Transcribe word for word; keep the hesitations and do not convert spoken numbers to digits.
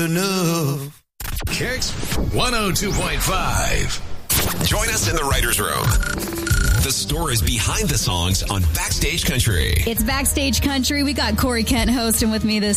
enough. Kicks one oh two point five. Join us in the writer's room. The stories behind the songs on Backstage Country. It's Backstage Country. We got Corey Kent hosting with me this